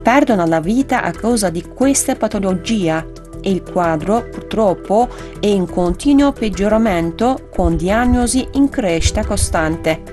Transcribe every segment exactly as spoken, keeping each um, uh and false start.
perdono la vita a causa di questa patologia e il quadro purtroppo è in continuo peggioramento con diagnosi in crescita costante.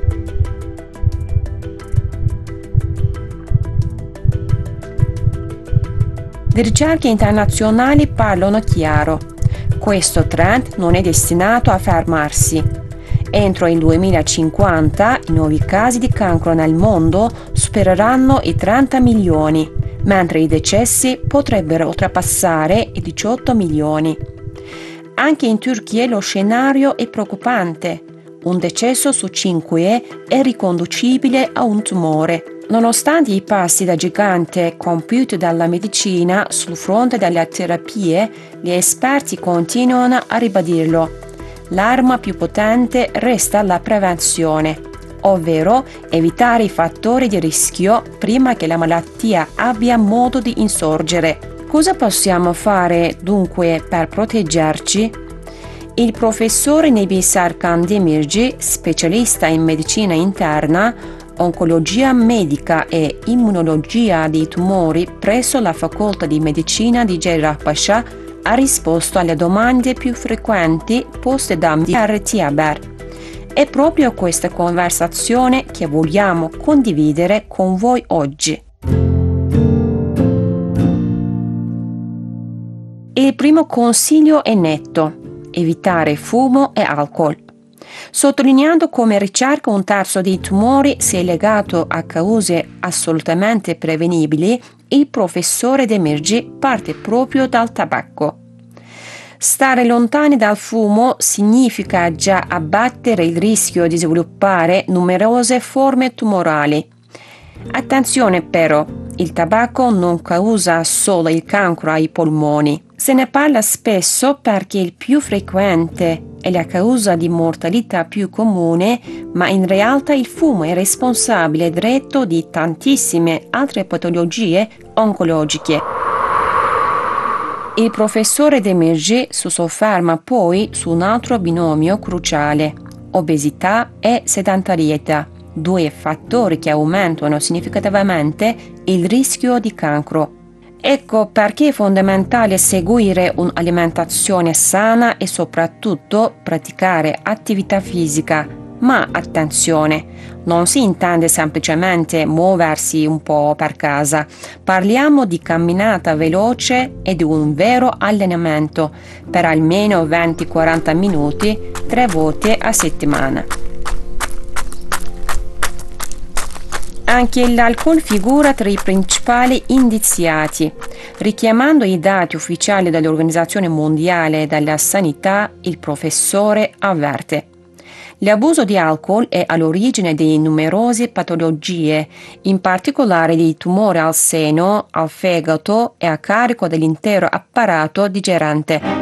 Le ricerche internazionali parlano chiaro. Questo trend non è destinato a fermarsi. Entro il duemilacinquanta i nuovi casi di cancro nel mondo supereranno i trenta milioni, mentre i decessi potrebbero oltrepassare i diciotto milioni. Anche in Turchia lo scenario è preoccupante. Un decesso su cinque è riconducibile a un tumore. Nonostante i passi da gigante compiuti dalla medicina sul fronte delle terapie, gli esperti continuano a ribadirlo. L'arma più potente resta la prevenzione, ovvero evitare i fattori di rischio prima che la malattia abbia modo di insorgere. Cosa possiamo fare dunque per proteggerci? Il professore Nebisar Kandemir, specialista in medicina interna, oncologia medica e immunologia dei tumori presso la facoltà di medicina di Cerrahpaşa, ha risposto alle domande più frequenti poste da Diyar Tiaber. È proprio questa conversazione che vogliamo condividere con voi oggi. Il primo consiglio è netto: evitare fumo e alcol. Sottolineando come ricerca un terzo dei tumori sia legato a cause assolutamente prevenibili, il professore Demirci parte proprio dal tabacco. Stare lontani dal fumo significa già abbattere il rischio di sviluppare numerose forme tumorali. Attenzione però, il tabacco non causa solo il cancro ai polmoni. Se ne parla spesso perché è il più frequente è la causa di mortalità più comune, ma in realtà il fumo è responsabile diretto di tantissime altre patologie oncologiche. Il professore Demirci si sofferma poi su un altro binomio cruciale: obesità e sedentarietà, due fattori che aumentano significativamente il rischio di cancro. Ecco perché è fondamentale seguire un'alimentazione sana e soprattutto praticare attività fisica. Ma attenzione, non si intende semplicemente muoversi un po' per casa. Parliamo di camminata veloce e di un vero allenamento per almeno venti quaranta minuti tre volte a settimana. Anche l'alcol figura tra i principali indiziati. Richiamando i dati ufficiali dell'Organizzazione Mondiale della Sanità, il professore avverte: l'abuso di alcol è all'origine di numerose patologie, in particolare di tumori al seno, al fegato e a carico dell'intero apparato digerente.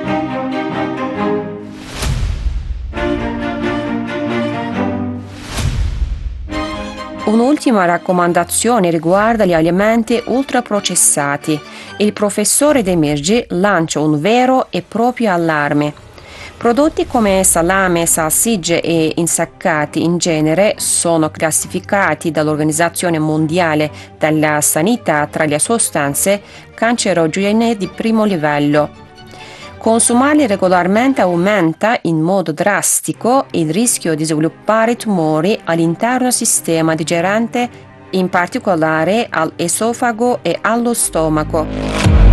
Un'ultima raccomandazione riguarda gli alimenti ultraprocessati. Il professore Demirci lancia un vero e proprio allarme. Prodotti come salame, salsicce e insaccati in genere sono classificati dall'Organizzazione Mondiale della Sanità tra le sostanze cancerogene di primo livello. Consumarli regolarmente aumenta in modo drastico il rischio di sviluppare tumori all'intero sistema digerente, in particolare all'esofago e allo stomaco.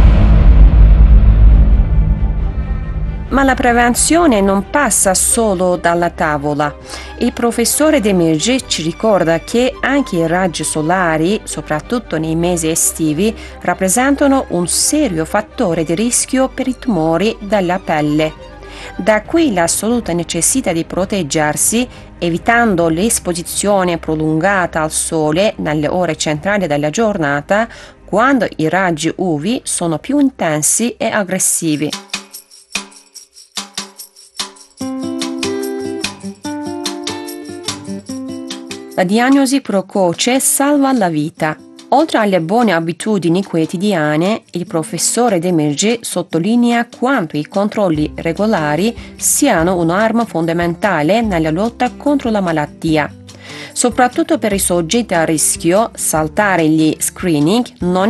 Ma la prevenzione non passa solo dalla tavola. Il professore Demirci ci ricorda che anche i raggi solari, soprattutto nei mesi estivi, rappresentano un serio fattore di rischio per i tumori della pelle. Da qui l'assoluta necessità di proteggersi, evitando l'esposizione prolungata al sole nelle ore centrali della giornata, quando i raggi U V sono più intensi e aggressivi. La diagnosi precoce salva la vita. Oltre alle buone abitudini quotidiane, il professore Demirci sottolinea quanto i controlli regolari siano un'arma fondamentale nella lotta contro la malattia. Soprattutto per i soggetti a rischio, saltare gli screening non